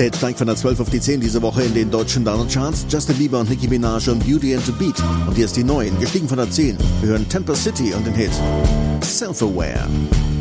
Der Hit steigt von der 12 auf die 10 diese Woche in den deutschen Charts. Justin Bieber und Nicki Minaj und Beauty and the Beat. Und hier ist die 9, gestiegen von der 10. Wir hören Temper City und den Hit Self-Aware.